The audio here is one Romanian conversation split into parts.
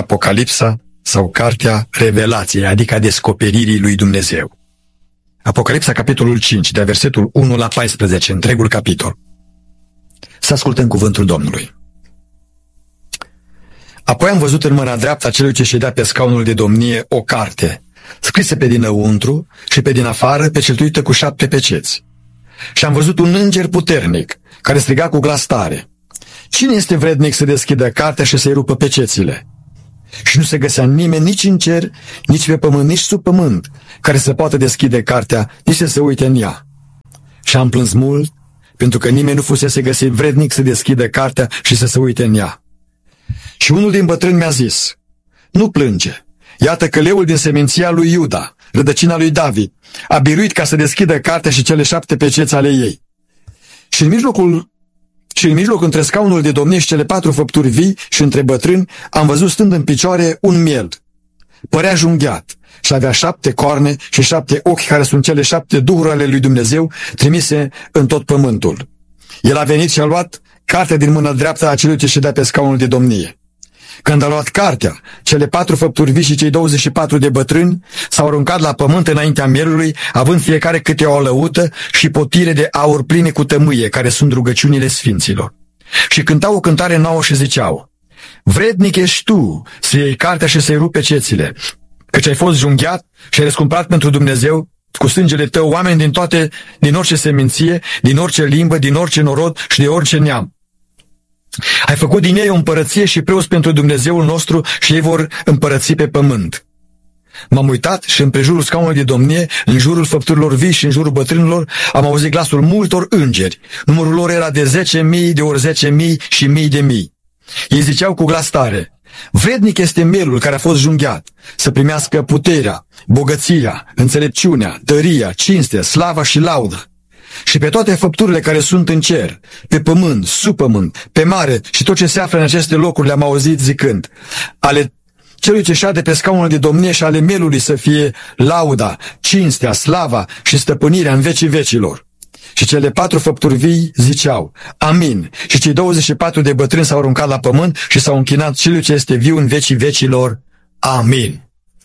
Apocalipsa sau Cartea Revelației, adică a descoperirii lui Dumnezeu. Apocalipsa, capitolul 5, de versetul 1 la 14, întregul capitol. Să ascultăm cuvântul Domnului. Apoi am văzut în mâna dreaptă a celui ce ședea pe scaunul de domnie o carte, scrisă pe dinăuntru și pe din afară, pecetuită cu 7 peceți. Și am văzut un înger puternic, care striga cu glas tare: cine este vrednic să deschidă cartea și să-i rupă pecețile? Și nu se găsea nimeni nici în cer, nici pe pământ, nici sub pământ, care să poată deschide cartea, nici să se uite în ea. Și am plâns mult, pentru că nimeni nu fusese găsit vrednic să deschidă cartea și să se uite în ea. Și unul din bătrâni mi-a zis: nu plânge, iată că leul din seminția lui Iuda, rădăcina lui David, a biruit ca să deschidă cartea și cele 7 peceți ale ei. Și în mijloc între scaunul de domnie și cele 4 făpturi vii și între bătrâni am văzut stând în picioare un miel. Părea junghiat și avea 7 coarne și 7 ochi, care sunt cele 7 duhuri ale lui Dumnezeu trimise în tot pământul. El a venit și a luat cartea din mâna dreaptă a celui ce ședea pe scaunul de domnie. Când a luat cartea, cele 4 făpturi vii și cei 24 de bătrâni s-au aruncat la pământ înaintea mielului, având fiecare câte o lăută și potire de aur pline cu tămâie, care sunt rugăciunile sfinților. Și cântau o cântare nouă și ziceau: vrednic ești tu să iei cartea și să-i rupi pecețile, căci ai fost junghiat și ai răscumpărat pentru Dumnezeu cu sângele tău oameni din orice seminție, din orice limbă, din orice norod și de orice neam. Ai făcut din ei o împărăție și preoți pentru Dumnezeul nostru și ei vor împărăți pe pământ. M-am uitat și împrejurul scaunului de domnie, în jurul făpturilor vii și în jurul bătrânilor, am auzit glasul multor îngeri. Numărul lor era de 10.000 de ori 10.000 și mii de mii. Ei ziceau cu glas tare: vrednic este mielul care a fost junghiat să primească puterea, bogăția, înțelepciunea, tăria, cinstea, slava și laudă. Și pe toate făpturile care sunt în cer, pe pământ, sub pământ, pe mare și tot ce se află în aceste locuri le-am auzit zicând: ale celui ce șade pe scaunul de domnie și ale mielului să fie lauda, cinstea, slava și stăpânirea în vecii vecilor. Și cele 4 făpturi vii ziceau: amin. Și cei 24 de bătrâni s-au aruncat la pământ și s-au închinat celui ce este viu în vecii vecilor. Amin.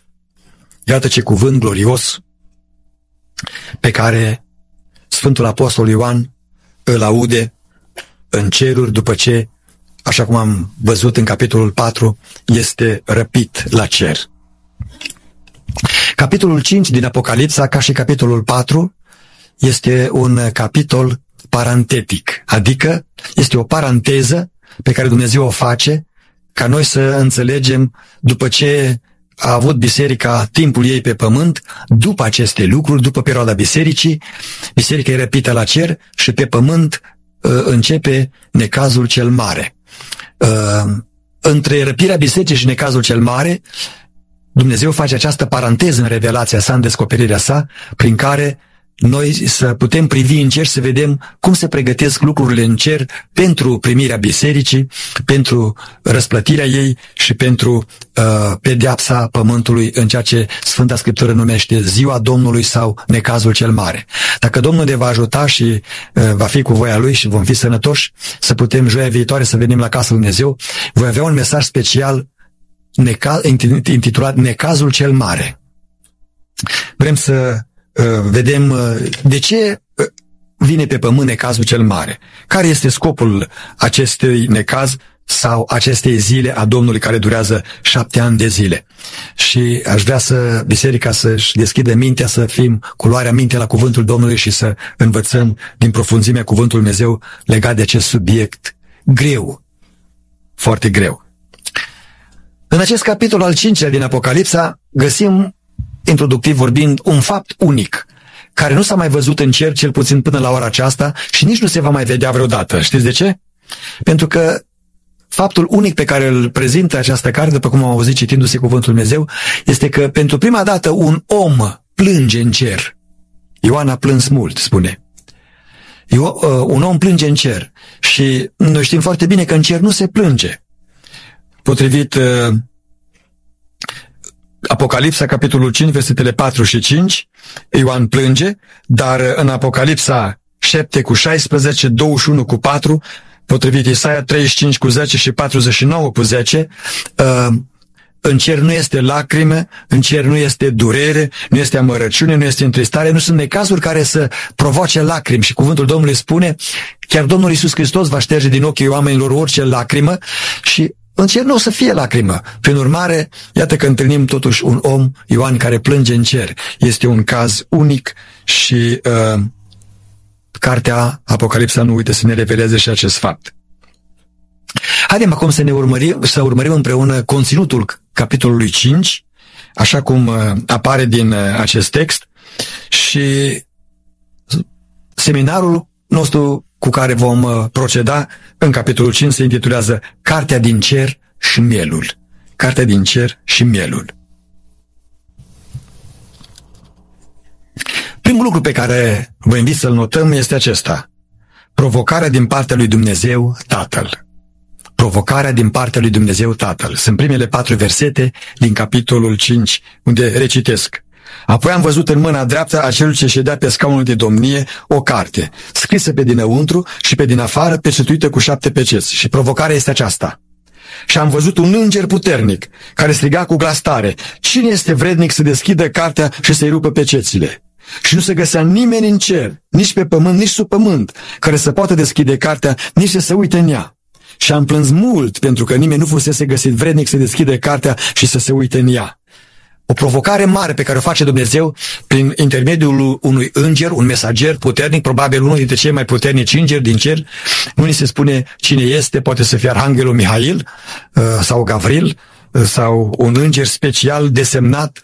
Iată ce cuvânt glorios pe care Sfântul Apostol Ioan îl aude în ceruri după ce, așa cum am văzut în capitolul 4, este răpit la cer. Capitolul 5 din Apocalipsa, ca și capitolul 4, este un capitol parantetic, adică este o paranteză pe care Dumnezeu o face ca noi să înțelegem după ce a avut biserica timpul ei pe pământ, după aceste lucruri, după perioada bisericii, biserica e răpită la cer și pe pământ începe necazul cel mare. Între răpirea bisericii și necazul cel mare, Dumnezeu face această paranteză în revelația sa, în descoperirea sa, prin care noi să putem privi în cer, să vedem cum se pregătesc lucrurile în cer pentru primirea bisericii, pentru răsplătirea ei și pentru pedeapsa pământului, în ceea ce Sfânta Scriptură numește ziua Domnului sau necazul cel mare. Dacă Domnul ne va ajuta și va fi cu voia Lui și vom fi sănătoși, să putem joia viitoare să venim la casa lui Dumnezeu, voi avea un mesaj special intitulat Necazul cel mare. Vrem să vedem de ce vine pe pământ necazul cel mare. Care este scopul acestui necaz sau acestei zile a Domnului care durează 7 ani de zile. Și aș vrea să biserica să-și deschidă mintea, să fim cu luarea minte la cuvântul Domnului și să învățăm din profunzimea cuvântul Dumnezeu legat de acest subiect greu, foarte greu. În acest capitol al 5-lea din Apocalipsa găsim, introductiv vorbind, un fapt unic, care nu s-a mai văzut în cer, cel puțin până la ora aceasta, și nici nu se va mai vedea vreodată. Știți de ce? Pentru că faptul unic pe care îl prezintă această carte, după cum am auzit citindu-se cuvântul Dumnezeu, este că pentru prima dată un om plânge în cer. Ioan a plâns mult, spune. Un om plânge în cer. Și noi știm foarte bine că în cer nu se plânge. Potrivit Apocalipsa, capitolul 5, versetele 4 și 5, Ioan plânge, dar în Apocalipsa 7 cu 16, 21 cu 4, potrivit Isaia 35 cu 10 și 49 cu 10, în cer nu este lacrime, în cer nu este durere, nu este amărăciune, nu este întristare, nu sunt necazuri care să provoace lacrimi. Și cuvântul Domnului spune, chiar Domnul Iisus Hristos va șterge din ochii oamenilor orice lacrimă și în cer nu o să fie lacrimă. Prin urmare, iată că întâlnim totuși un om, Ioan, care plânge în cer. Este un caz unic și cartea Apocalipsa nu uită să ne reveleze și acest fapt. Haidem acum să urmărim împreună conținutul capitolului 5, așa cum apare din acest text, și seminarul nostru cu care vom proceda în capitolul 5 se intitulează Cartea din cer și mielul. Cartea din cer și mielul. Primul lucru pe care vă invit să-l notăm este acesta: provocarea din partea lui Dumnezeu Tatăl. Provocarea din partea lui Dumnezeu Tatăl. Sunt primele 4 versete din capitolul 5, unde recitesc: apoi am văzut în mâna dreaptă a celui ce ședea pe scaunul de domnie o carte, scrisă pe dinăuntru și pe din afară, pecetuită cu 7 peceți. Și provocarea este aceasta: și am văzut un înger puternic, care striga cu glas tare: cine este vrednic să deschidă cartea și să-i rupă pecețile? Și nu se găsea nimeni în cer, nici pe pământ, nici sub pământ, care să poată deschide cartea, nici să se uite în ea. Și am plâns mult, pentru că nimeni nu fusese găsit vrednic să deschide cartea și să se uite în ea. O provocare mare pe care o face Dumnezeu prin intermediul unui înger, un mesager puternic, probabil unul dintre cei mai puternici îngeri din cer. Nu ni se spune cine este, poate să fie Arhanghelul Mihail sau Gavril, sau un înger special desemnat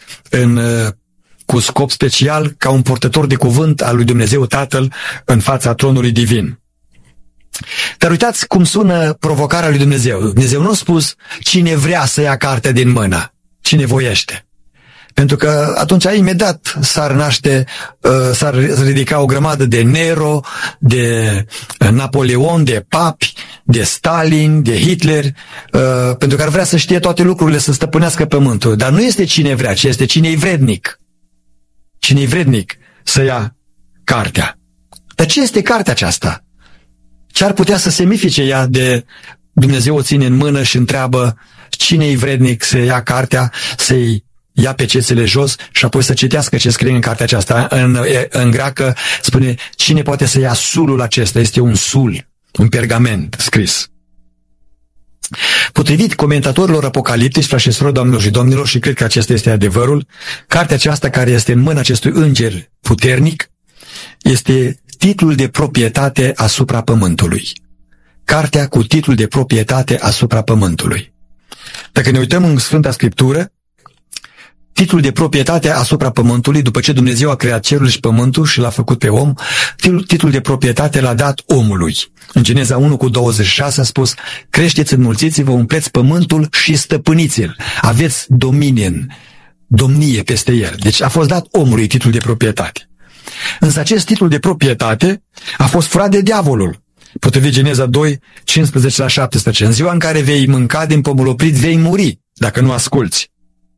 cu scop special ca un purtător de cuvânt al lui Dumnezeu Tatăl în fața tronului divin. Dar uitați cum sună provocarea lui Dumnezeu. Dumnezeu nu a spus cine vrea să ia cartea din mână, cine voiește. Pentru că atunci imediat s-ar ridica o grămadă de Nero, de Napoleon, de papi, de Stalin, de Hitler, pentru că ar vrea să știe toate lucrurile, să stăpânească pământul. Dar nu este cine vrea, ci este cine e vrednic. Cine e vrednic să ia cartea. Dar ce este cartea aceasta? Ce ar putea să semnifice ea de Dumnezeu o ține în mână și întreabă cine e vrednic să ia cartea, să-i ia pecețele jos și apoi să citească ce scrie în cartea aceasta. În greacă spune cine poate să ia sulul acesta. Este un sul, un pergament scris. Potrivit comentatorilor apocaliptici, frați și surori, doamnelor și domnilor, și cred că acesta este adevărul, cartea aceasta care este în mâna acestui înger puternic este titlul de proprietate asupra pământului. Cartea cu titlul de proprietate asupra pământului. Dacă ne uităm în Sfânta Scriptură, titlul de proprietate asupra pământului, după ce Dumnezeu a creat cerul și pământul și l-a făcut pe om, titlul de proprietate l-a dat omului. În Geneza 1:26 a spus: creșteți, înmulțiți-vă, umpleți pământul și stăpâniți-l. Aveți domnie peste el. Deci a fost dat omului titlul de proprietate. Însă acest titlu de proprietate a fost furat de diavolul. Potrivit Geneza 2:15-17, în ziua în care vei mânca din pomul oprit, vei muri, dacă nu asculți.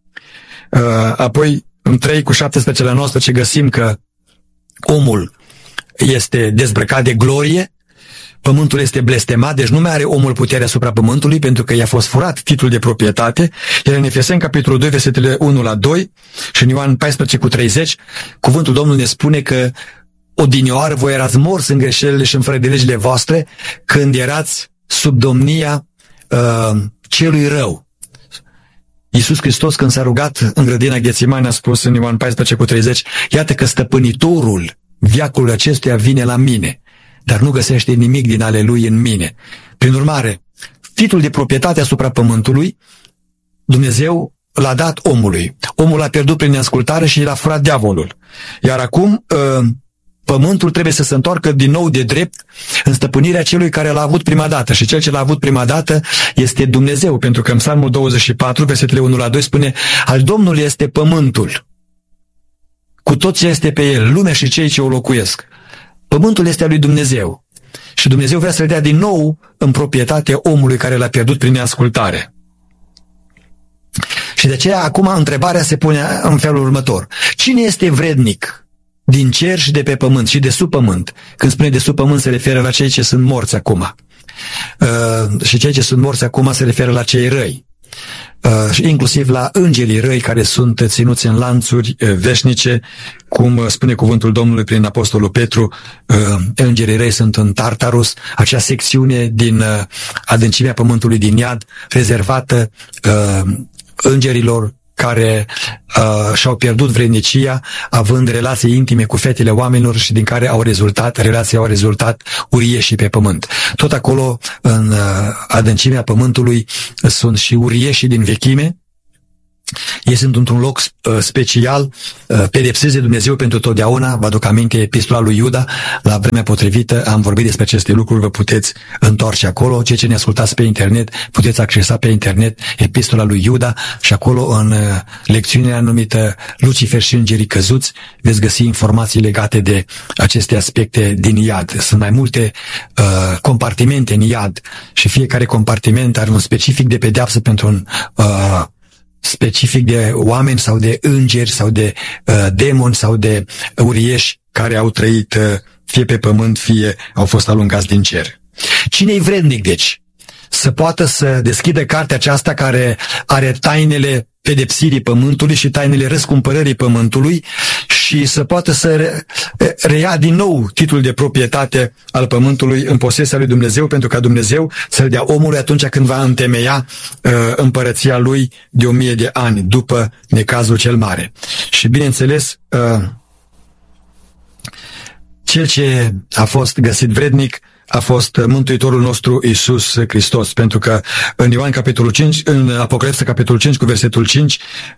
Apoi, în 3:17-19, găsim că omul este dezbrăcat de glorie, pământul este blestemat, deci nu mai are omul puterea asupra pământului, pentru că i-a fost furat titlul de proprietate. Iar în Efeseni, capitolul 2, versetele 1-2 și în Ioan 14:30, cuvântul Domnului ne spune că odinioară voi erați morți în greșelile și în fără de legile voastre, când erați sub domnia celui rău. Iisus Hristos, când s-a rugat în grădina Ghețimani, a spus în Ioan 14:30, iată că stăpânitorul veacului acestuia vine la mine, dar nu găsește nimic din ale lui în mine. Prin urmare, titlul de proprietate asupra pământului, Dumnezeu l-a dat omului. Omul a pierdut prin neascultare și l-a furat diavolul. Iar acum pământul trebuie să se întoarcă din nou de drept în stăpânirea celui care l-a avut prima dată. Și cel ce l-a avut prima dată este Dumnezeu, pentru că în Psalmul 24, versetele 1-2 spune: al Domnului este pământul, cu tot ce este pe el, lumea și cei ce o locuiesc. Pământul este al lui Dumnezeu și Dumnezeu vrea să-l dea din nou în proprietate omului care l-a pierdut prin neascultare. Și de aceea acum întrebarea se pune în felul următor: cine este vrednic din cer și de pe pământ și de sub pământ? Când spune de sub pământ se referă la cei ce sunt morți acum. Și cei ce sunt morți acum se referă la cei răi. inclusiv la îngerii răi care sunt ținuți în lanțuri veșnice, cum spune cuvântul Domnului prin Apostolul Petru, îngerii răi sunt în Tartarus, acea secțiune din adâncimea pământului din iad, rezervată îngerilor care și-au pierdut vrednicia, având relații intime cu fetele oamenilor și din care relații au rezultat urieșii pe pământ. Tot acolo, în adâncimea pământului, sunt și urieșii din vechime. Ei sunt într-un loc special, pedepsiți de Dumnezeu pentru totdeauna. Vă aduc aminte epistola lui Iuda, la vremea potrivită am vorbit despre aceste lucruri, vă puteți întoarce acolo. Cei ce ne ascultați pe internet, puteți accesa pe internet epistola lui Iuda și acolo în lecțiunea numită Lucifer și îngerii căzuți veți găsi informații legate de aceste aspecte din iad. Sunt mai multe compartimente în iad și fiecare compartiment are un specific de pedeapsă pentru un specific de oameni sau de îngeri sau de demoni sau de urieși care au trăit fie pe pământ, fie au fost alungați din cer. Cine-i vrednic, deci, să poată să deschidă cartea aceasta care are tainele pedepsirii pământului și tainele răscumpărării pământului și să poată să reia din nou titlul de proprietate al pământului în posesia lui Dumnezeu, pentru ca Dumnezeu să-l dea omului atunci când va întemeia împărăția lui de 1000 de ani, după necazul cel mare. Și bineînțeles, cel ce a fost găsit vrednic a fost Mântuitorul nostru Iisus Hristos, pentru că în Ioan capitolul 5, în Apocalipsa capitolul 5 cu versetul 5,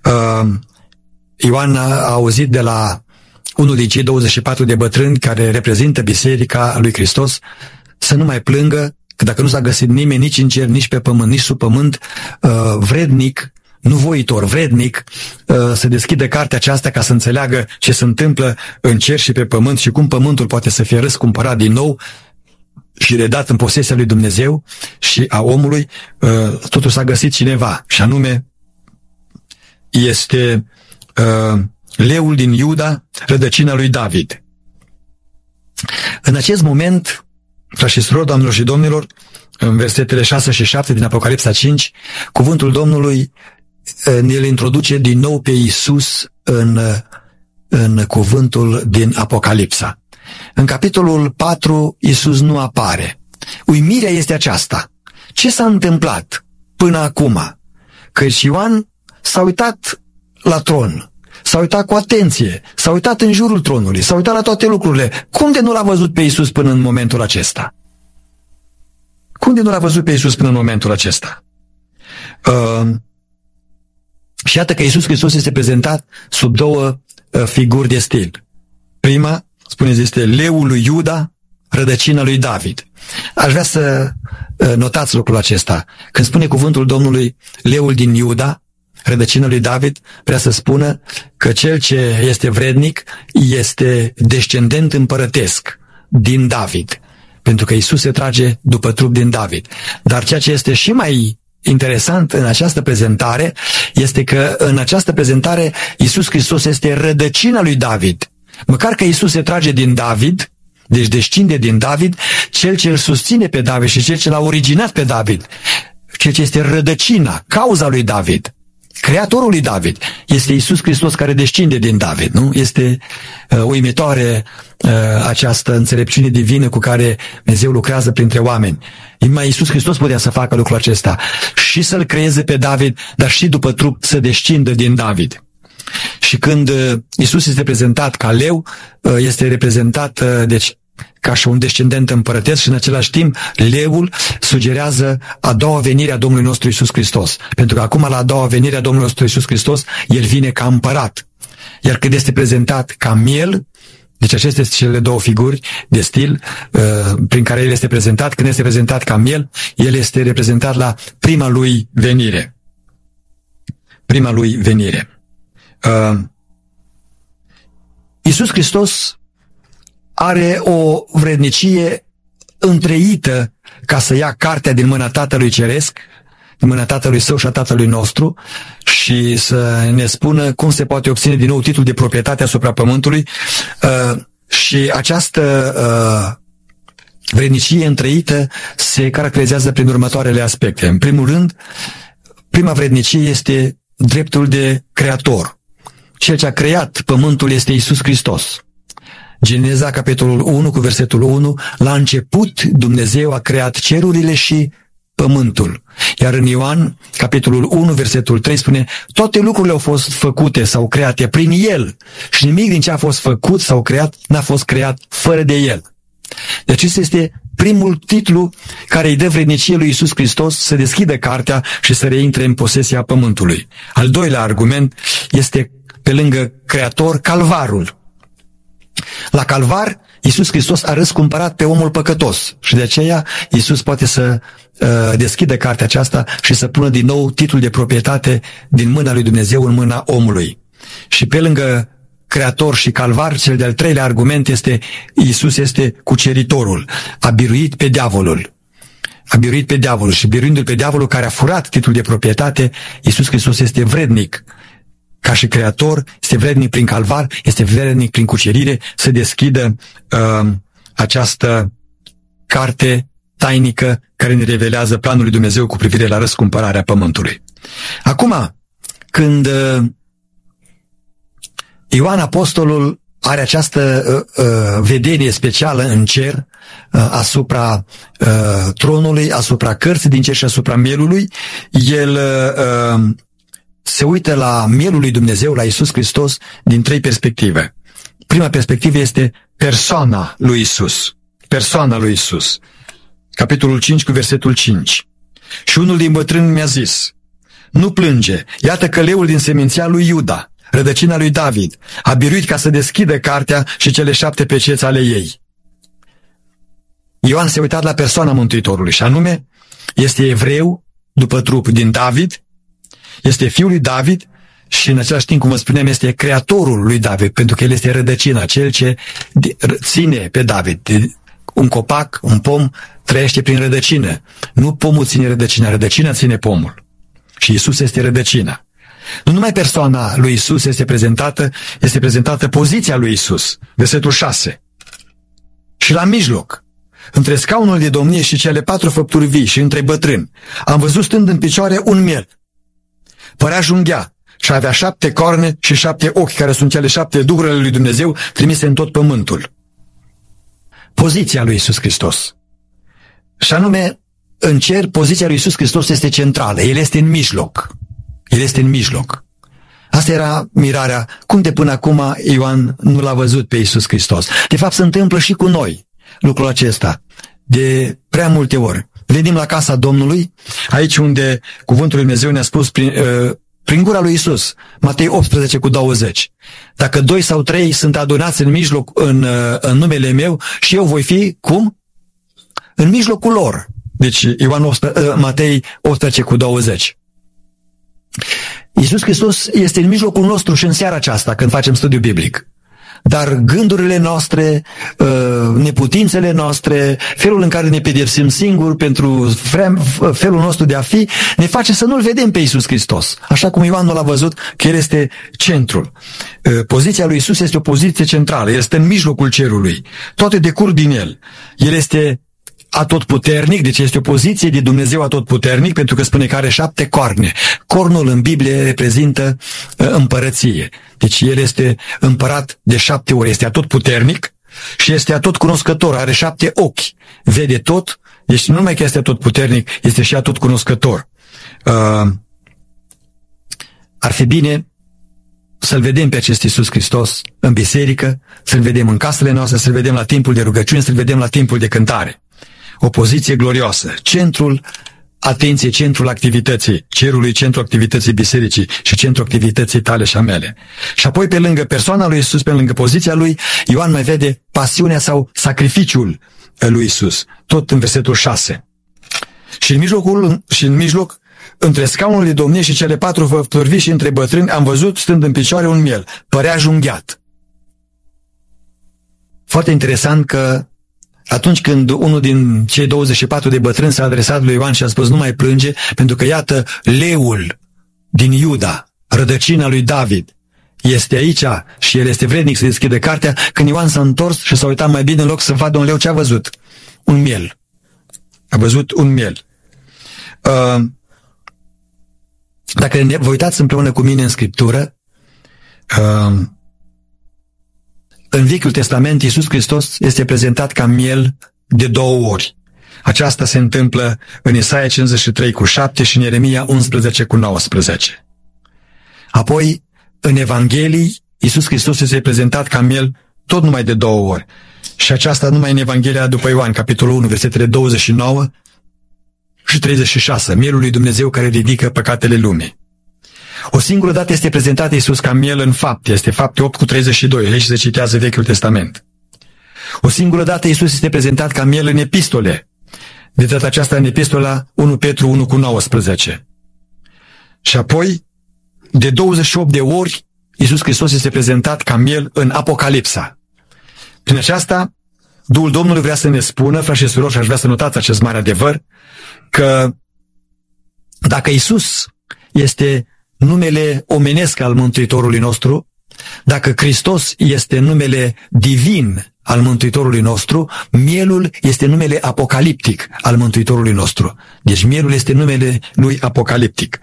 Ioan a auzit de la unul din cei 24 de bătrâni care reprezintă Biserica lui Hristos să nu mai plângă, că dacă nu s-a găsit nimeni nici în cer, nici pe pământ, nici sub pământ vrednic, nu voitor, vrednic, să deschidă cartea aceasta ca să înțeleagă ce se întâmplă în cer și pe pământ și cum pământul poate să fie răscumpărat din nou și redat în posesia lui Dumnezeu și a omului. Totuși s-a găsit cineva, și anume este leul din Iuda, rădăcina lui David. În acest moment, frați și surori, doamnelor și domnilor, în versetele 6 și 7 din Apocalipsa 5, cuvântul Domnului ne-l introduce din nou pe Iisus în cuvântul din Apocalipsa. În capitolul 4, Iisus nu apare. Uimirea este aceasta. Ce s-a întâmplat până acum? Căci Ioan s-a uitat la tron, s-a uitat cu atenție, s-a uitat în jurul tronului, s-a uitat la toate lucrurile. Cum de nu l-a văzut pe Iisus până în momentul acesta? Cum de nu l-a văzut pe Iisus până în momentul acesta? Și iată că Iisus Hristos este prezentat sub două figuri de stil. Prima, spuneți, este leul lui Iuda, rădăcina lui David. Aș vrea să notați lucrul acesta. Când spune cuvântul Domnului leul din Iuda, rădăcina lui David, vrea să spună că cel ce este vrednic este descendent împărătesc din David, pentru că Iisus se trage după trup din David. Dar ceea ce este și mai interesant în această prezentare este că în această prezentare Iisus Hristos este rădăcina lui David. Măcar că Iisus se trage din David, deci descinde din David, cel ce îl susține pe David și cel ce l-a originat pe David, cel ce este rădăcina, cauza lui David, creatorul lui David, este Iisus Hristos care descinde din David, nu? Este uimitoare această înțelepciune divină cu care Dumnezeu lucrează printre oameni. Numai Iisus Hristos putea să facă lucrul acesta și să-l creeze pe David, dar și după trup să descindă din David. Și când Iisus este prezentat ca leu, este reprezentat, deci, ca și un descendent împărătesc și în același timp leul sugerează a doua venire a Domnului nostru Iisus Hristos. Pentru că acum la a doua venire a Domnului nostru Iisus Hristos, El vine ca împărat. Iar când este prezentat ca miel, deci acestea sunt cele două figuri de stil prin care El este prezentat. Când este prezentat ca miel, El este reprezentat la prima lui venire. Prima lui venire. Iisus Hristos are o vrednicie întreită ca să ia cartea din mâna Tatălui Ceresc, din mâna Tatălui Său și a Tatălui nostru și să ne spună cum se poate obține din nou titlul de proprietate asupra pământului. Și această vrednicie întreită se caracterizează prin următoarele aspecte. În primul rând, Prima vrednicie este dreptul de creator. Cel ce a creat pământul este Iisus Hristos. Geneza, capitolul 1, cu versetul 1, la început Dumnezeu a creat cerurile și pământul. Iar în Ioan, capitolul 1, versetul 3 spune, toate lucrurile au fost făcute sau create prin El și nimic din ce a fost făcut sau creat n-a fost creat fără de El. Deci acesta este primul titlu care îi dă vrednicie lui Iisus Hristos să deschidă cartea și să reintre în posesia pământului. Al doilea argument este, pe lângă Creator, Calvarul. La Calvar, Iisus Hristos a răscumpărat pe omul păcătos și de aceea Iisus poate să deschidă cartea aceasta și să pună din nou titlul de proprietate din mâna lui Dumnezeu în mâna omului. Și pe lângă Creator și Calvar, cel de-al treilea argument este Iisus este cuceritorul, a biruit pe diavolul. A biruit pe diavolul și biruindu-l pe diavolul care a furat titlul de proprietate, Iisus Hristos este vrednic. Ca și Creator, este vrednic prin Calvar, este vrednic prin cucerire să deschidă această carte tainică care ne revelează planul lui Dumnezeu cu privire la răscumpărarea pământului. Acum, când Ioan Apostolul are această vedenie specială în cer asupra tronului, asupra cărții din cer și asupra mielului, el se uită la mielul lui Dumnezeu, la Iisus Hristos, din trei perspective. Prima perspectivă este persoana lui Iisus. Persoana lui Iisus. Capitolul 5 cu versetul 5. Și unul din bătrâni mi-a zis, nu plânge, iată că leul din seminția lui Iuda, rădăcina lui David, a biruit ca să deschidă cartea și cele 7 peceți ale ei. Ioan se uitat la persoana Mântuitorului și anume, este evreu după trup din David, este fiul lui David și în același timp, cum vă spuneam, este creatorul lui David, pentru că el este rădăcina, cel ce ține pe David. Un copac, un pom, trăiește prin rădăcină. Nu pomul ține rădăcina, rădăcina ține pomul. Și Iisus este rădăcina. Nu numai persoana lui Iisus este prezentată poziția lui Iisus. Versetul 6. Și la mijloc, între scaunul de domnie și cele 4 făpturi vii și între bătrâni, am văzut stând în picioare un miel. Părea junghea și avea 7 corne și 7 ochi, care sunt cele 7 duhuri ale lui Dumnezeu trimise în tot pământul. Poziția lui Iisus Hristos. Și anume, în cer, poziția lui Iisus Hristos este centrală. El este în mijloc. El este în mijloc. Asta era mirarea. Cum de până acum Ioan nu l-a văzut pe Iisus Hristos? De fapt, se întâmplă și cu noi lucrul acesta. De prea multe ori. Venim la casa Domnului, aici unde cuvântul lui Dumnezeu ne-a spus prin gura lui Iisus, Matei 18 cu 20. Dacă 2 sau 3 sunt adunați în mijloc în numele meu și eu voi fi, cum? În mijlocul lor. Deci Matei 18 cu 20. Iisus Hristos este în mijlocul nostru și în seara aceasta când facem studiu biblic. Dar gândurile noastre, neputințele noastre, felul în care ne pedepsim singuri pentru felul nostru de a fi, ne face să nu-L vedem pe Iisus Hristos. Așa cum Ioan nu l-a văzut, că El este centrul. Poziția lui Iisus este o poziție centrală. El este în mijlocul cerului. Toate decurg din El. El este atotputernic, deci este o poziție de Dumnezeu atotputernic, pentru că spune că are 7 corne. Cornul în Biblie reprezintă împărăție. Deci el este împărat de 7 ori, este atotputernic și este atotcunoscător, are 7 ochi, vede tot, deci nu numai că este atotputernic, este și atotcunoscător. Ar fi bine să-L vedem pe acest Iisus Hristos în biserică, să-L vedem în casele noastre, să-L vedem la timpul de rugăciune, să-L vedem la timpul de cântare. O poziție glorioasă, centrul atenției, centrul activității cerului, centrul activității bisericii și centrul activității tale și a mele. Și apoi, pe lângă persoana lui Iisus, pe lângă poziția lui, Ioan mai vede pasiunea sau sacrificiul lui Iisus, tot în versetul 6. Și în mijloc, între scaunul de domnie și cele 4 făpturi vii și între bătrâni, am văzut, stând în picioare, un miel. Părea junghiat. Foarte interesant că atunci când unul din cei 24 de bătrâni s-a adresat lui Ioan și a spus, nu mai plânge, pentru că iată, leul din Iuda, rădăcina lui David, este aici și el este vrednic să deschidă cartea. Când Ioan s-a întors și s-a uitat mai bine, în loc să vadă un leu, ce a văzut? Un miel. A văzut un miel. Dacă vă uitați împreună cu mine în Scriptură, în Vechiul Testament Iisus Hristos este prezentat ca miel de 2 ori. Aceasta se întâmplă în Isaia 53:7 și în Ieremia 11:19. Apoi, în Evanghelii, Iisus Hristos este prezentat ca miel tot numai de 2 ori. Și aceasta numai în Evanghelia după Ioan, capitolul 1, versetele 29 și 36, mielul lui Dumnezeu care ridică păcatele lumii. O singură dată este prezentat Iisus ca miel în Fapte, este Fapte 8:32, aici se citează Vechiul Testament. O singură dată Iisus este prezentat ca miel în epistole, de data aceasta în epistola 1 Petru 1:19. Și apoi, de 28 de ori, Iisus Hristos este prezentat ca miel în Apocalipsa. Prin aceasta, Duhul Domnului vrea să ne spună, frați și surori, și aș vrea să notați acest mare adevăr, că dacă Iisus este numele omenesc al Mântuitorului nostru, dacă Hristos este numele divin al Mântuitorului nostru, mielul este numele apocaliptic al Mântuitorului nostru. Deci mielul este numele lui apocaliptic.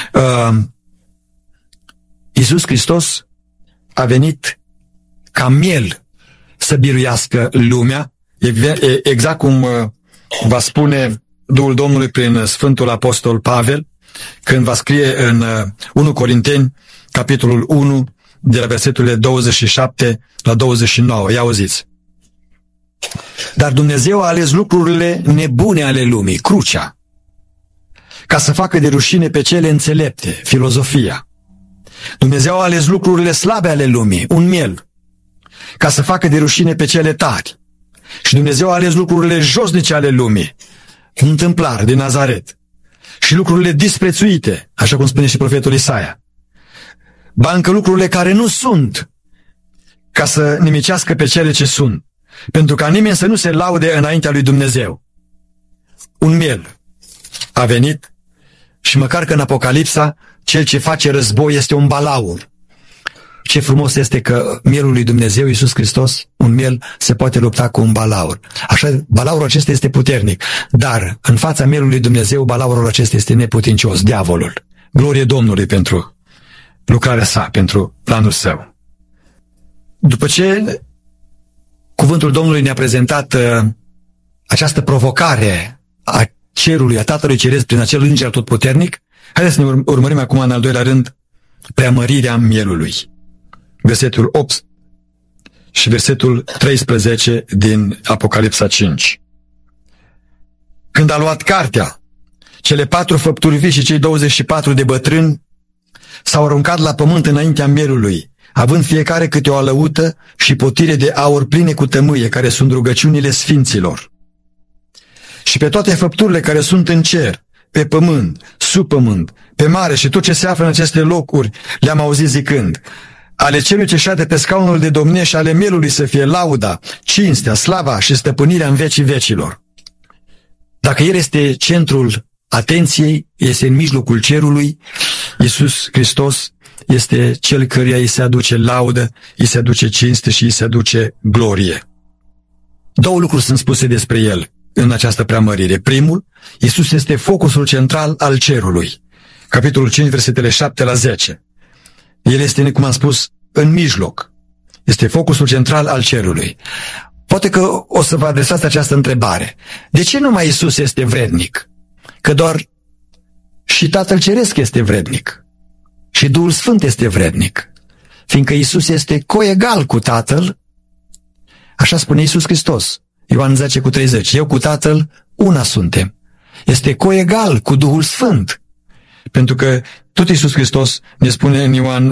Iisus Hristos a venit ca miel să biruiască lumea, exact cum va spune Duhul Domnului prin Sfântul Apostol Pavel, când va scrie în 1 Corinteni, capitolul 1, de la verseturile 27 la 29. Ia auziți. Dar Dumnezeu a ales lucrurile nebune ale lumii, crucea, ca să facă de rușine pe cele înțelepte, filozofia. Dumnezeu a ales lucrurile slabe ale lumii, un miel, ca să facă de rușine pe cele tari. Și Dumnezeu a ales lucrurile josnice ale lumii, un întâmplar din Nazaret, și lucrurile disprețuite, așa cum spune și profetul Isaia, ba încă lucrurile care nu sunt, ca să nimicească pe cele ce sunt, pentru ca nimeni să nu se laude înaintea lui Dumnezeu. Un miel a venit și măcar că în Apocalipsa cel ce face război este un balaur. Ce frumos este că mielul lui Dumnezeu, Iisus Hristos, un miel, se poate lupta cu un balaur. Așa, balaurul acesta este puternic, dar în fața mielului lui Dumnezeu, balaurul acesta este neputincios, diavolul. Glorie Domnului pentru lucrarea sa, pentru planul său. După ce cuvântul Domnului ne-a prezentat această provocare a cerului, a Tatălui Ceresc prin acel înger atotputernic, haideți să ne urmărim acum în al doilea rând preamărirea mielului. Versetul 8 și versetul 13 din Apocalipsa 5. Când a luat cartea, cele 4 făpturi vii și cei 24 de bătrâni s-au aruncat la pământ înaintea mielului, având fiecare câte o alăută și potire de aur pline cu tămâie, care sunt rugăciunile sfinților. Și pe toate făpturile care sunt în cer, pe pământ, sub pământ, pe mare și tot ce se află în aceste locuri, le-am auzit zicând: ale celui ce șade pe scaunul de domnie și ale mielului să fie lauda, cinstea, slava și stăpânirea în vecii vecilor. Dacă El este centrul atenției, este în mijlocul cerului, Iisus Hristos este Cel căruia îi se aduce laudă, îi se aduce cinste și îi se aduce glorie. 2 lucruri sunt spuse despre El în această preamărire. Primul, Iisus este focusul central al cerului. Capitolul 5, versetele 7 la 10. El este, cum am spus, în mijloc. Este focusul central al cerului. Poate că o să vă adresați această întrebare. De ce numai Iisus este vrednic? Că doar și Tatăl Ceresc este vrednic. Și Duhul Sfânt este vrednic. Fiindcă Iisus este coegal cu Tatăl, așa spune Iisus Hristos. Ioan 10:30. Eu cu Tatăl una suntem. Este coegal cu Duhul Sfânt. Pentru că tot Iisus Hristos ne spune în Ioan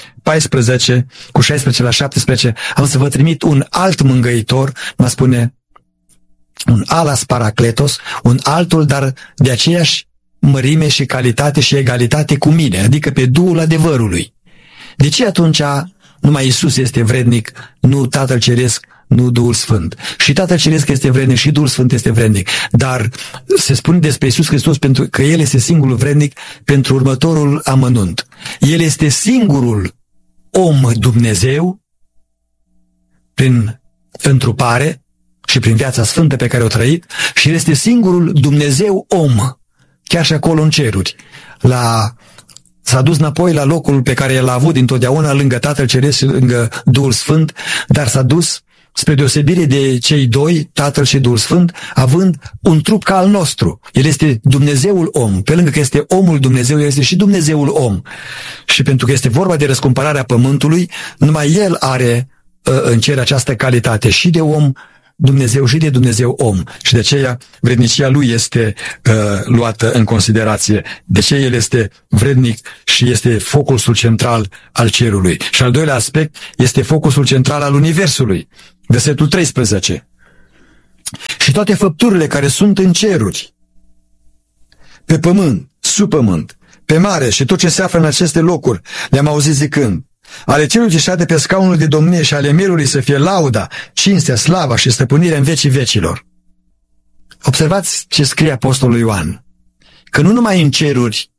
14:16 la 17, am să vă trimit un alt mângăitor, mă spune un alas paracletos, un altul, dar de aceeași mărime și calitate și egalitate cu mine, adică pe Duhul adevărului. De ce atunci numai Iisus este vrednic, nu Tatăl Ceresc, nu Duhul Sfânt? Și Tatăl Ceresc este vrednic și Duhul Sfânt este vrednic, dar se spune despre Iisus Hristos pentru că El este singurul vrednic pentru următorul amănunt. El este singurul om Dumnezeu prin întrupare și prin viața sfântă pe care o trăit, și El este singurul Dumnezeu om, chiar și acolo în ceruri, la S-a dus înapoi la locul pe care l-a avut dintotdeauna, lângă Tatăl Ceresc și lângă Duhul Sfânt, dar s-a dus spre deosebire de cei doi, Tatăl și Duhul Sfânt, având un trup ca al nostru. El este Dumnezeul om. Pe lângă că este omul Dumnezeu, el este și Dumnezeul om. Și pentru că este vorba de răscumpărarea pământului, numai el are în cer această calitate și de om Dumnezeu și de Dumnezeu om. Și de aceea vrednicia lui este luată în considerație. De ce el este vrednic și este focusul central al cerului. Și al doilea aspect este focusul central al universului. Versetul 13. Și toate făpturile care sunt în ceruri, pe pământ, sub pământ, pe mare și tot ce se află în aceste locuri, le-am auzit zicând: ale celui ce șade pe scaunul de domnie și ale Mielului să fie lauda, cinstea, slava și stăpânirea în vecii vecilor. Observați ce scrie apostolul Ioan. Că nu numai în ceruri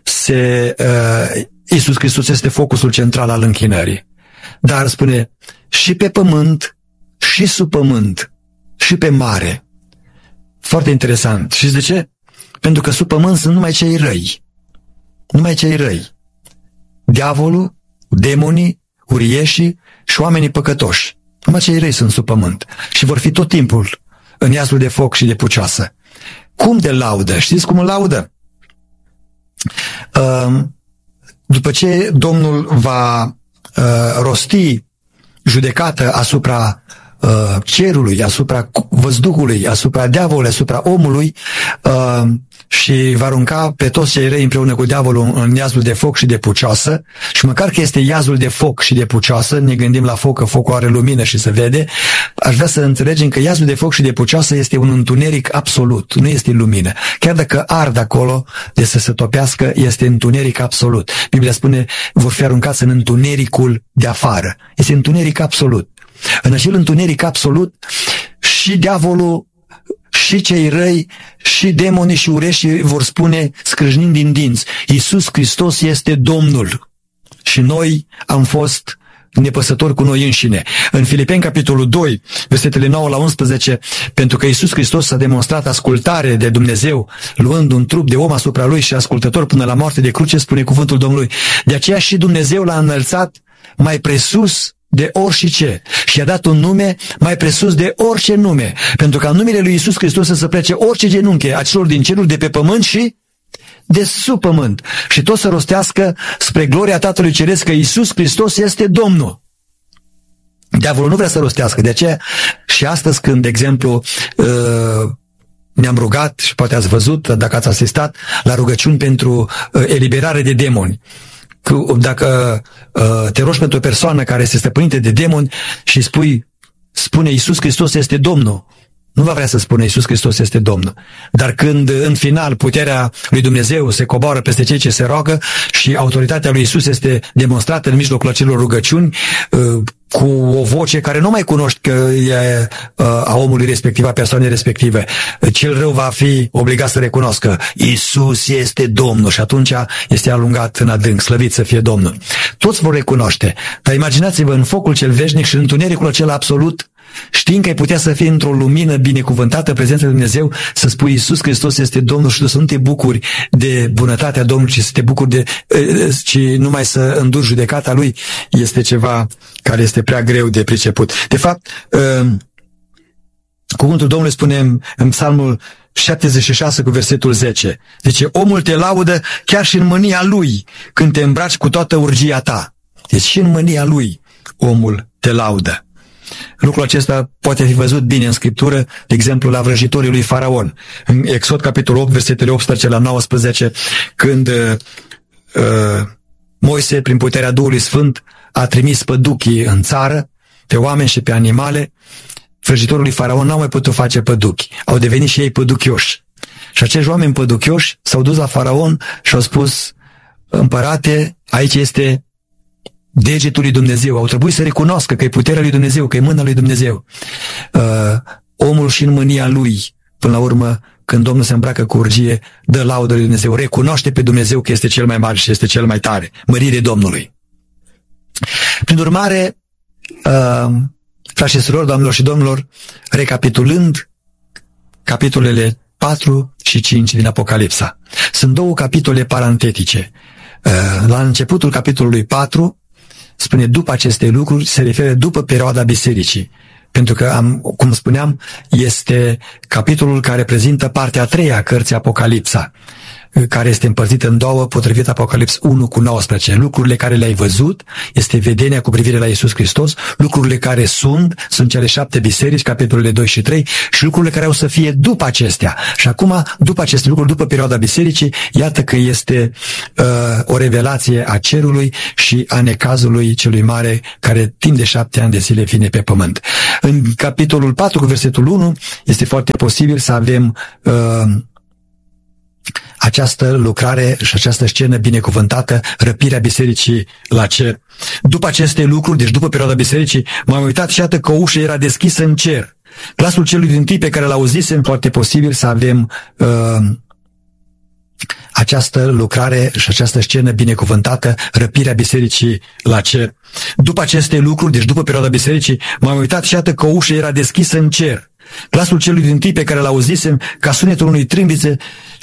Iisus Hristos este focusul central al închinării, dar spune și pe pământ, și sub pământ, și pe mare. Foarte interesant. Știți de ce? Pentru că sub pământ sunt numai cei răi. Numai cei răi. Diavolul, demonii, urieșii și oamenii păcătoși. Numai cei răi sunt sub pământ și vor fi tot timpul în iazul de foc și de pucioasă. Cum de laudă? Știți cum îl laudă? După ce Domnul va rosti judecată asupra cerului, asupra văzduhului, asupra diavolului, asupra omului și va arunca pe toți cei răi împreună cu diavolul în iazul de foc și de pucioasă, și măcar că este iazul de foc și de pucioasă, ne gândim la foc, că focul are lumină și se vede, aș vrea să înțelegem că iazul de foc și de pucioasă este un întuneric absolut, nu este lumină. Chiar dacă ard acolo de să se topească, este întuneric absolut. Biblia spune, vor fi aruncați în întunericul de afară. Este întuneric absolut. În acel întuneric absolut și diavolul, și cei răi, și demonii și ureșii vor spune, scrâșnind din dinți: Iisus Hristos este Domnul. Și noi am fost nepăsători cu noi înșine. În Filipeni, capitolul 2, versetele 9 la 11, pentru că Iisus Hristos a demonstrat ascultare de Dumnezeu, luând un trup de om asupra lui și ascultător până la moarte de cruce, spune cuvântul Domnului. De aceea și Dumnezeu l-a înălțat mai presus de orice și a dat un nume mai presus de orice nume, pentru ca în numele lui Iisus Hristos să se plece orice genunchi a celor din ceruri, de pe pământ și de sub pământ, și tot să rostească spre gloria Tatălui Ceresc că Iisus Hristos este Domnul. Diavolul nu vrea să rostească, de aceea și astăzi când, de exemplu, ne-am rugat, și poate ați văzut, dacă ați asistat, la rugăciuni pentru eliberare de demoni. Dacă te rogi pentru o persoană care este stăpânită de demoni și spune Iisus Hristos este Domnul, nu va vrea să spună Iisus Hristos este Domnul. Dar când în final puterea lui Dumnezeu se coboară peste cei ce se roagă și autoritatea lui Iisus este demonstrată în mijlocul acelor rugăciuni, cu o voce care nu mai cunoști că e a omului respectiv, a persoanei respective, cel rău va fi obligat să recunoscă Iisus este Domnul și atunci este alungat în adânc, slăvit să fie Domnul. Toți vor recunoaște, dar imaginați-vă în focul cel veșnic și în întunericul acela absolut, știind că ai putea să fii într-o lumină binecuvântată, prezența lui Dumnezeu, să spui Iisus Hristos este Domnul și să nu te bucuri de bunătatea Domnului, ci să te bucuri ci numai să înduri judecata Lui, este ceva care este prea greu de priceput. De fapt, cuvântul Domnului spune în Psalmul 76 cu versetul 10. Zice, omul te laudă chiar și în mânia lui, când te îmbraci cu toată urgia ta. Deci și în mânia lui omul te laudă. Lucrul acesta poate fi văzut bine în Scriptură, de exemplu la vrăjitorii lui Faraon. În Exod, capitolul 8, versetele 18 la 19, când Moise, prin puterea Duhului Sfânt, a trimis păduchii în țară, pe oameni și pe animale, vrăjitorii lui Faraon n-au mai putut face păduchi. Au devenit și ei păduchioși. Și acești oameni păduchioși s-au dus la Faraon și au spus, împărate, aici este degetul lui Dumnezeu. Au trebuit să recunoască că e puterea lui Dumnezeu, că e mâna lui Dumnezeu. Omul și în mânia lui, până la urmă, când Domnul se îmbracă cu urgie, dă laudă lui Dumnezeu, recunoaște pe Dumnezeu că este cel mai mare și este cel mai tare. Mărire Domnului. Prin urmare, frați și surori, doamnelor și domnilor, recapitulând capitolele 4 și 5 din Apocalipsa, sunt două capitole parantetice. La începutul capitolului 4 spune după aceste lucruri, se referă după perioada bisericii. Pentru că, cum spuneam, este capitolul care prezintă partea a treia a cărții Apocalipsa, care este împărțită în două, potrivit Apocalips 1:19. Lucrurile care le-ai văzut este vedenia cu privire la Iisus Hristos, lucrurile care sunt cele 7 biserici, capitolele 2 și 3, și lucrurile care au să fie după acestea. Și acum, după aceste lucruri, după perioada bisericii, iată că este o revelație a cerului și a necazului celui mare, care timp de 7 ani de zile vine pe pământ. În capitolul 4, cu versetul 1, este foarte posibil să avem această lucrare și această scenă binecuvântată, răpirea bisericii la cer. După aceste lucruri, deci după perioada bisericii, m-am uitat și iată că o ușă era deschisă în cer. Glasul celui dintâi pe care l-auzisem, foarte posibil să avem această lucrare și această scenă binecuvântată, răpirea bisericii la cer. După aceste lucruri, deci după perioada bisericii, m-am uitat și iată că o ușă era deschisă în cer. Glasul celui dintâi pe care l-auzisem ca sunetul unui trâmbițe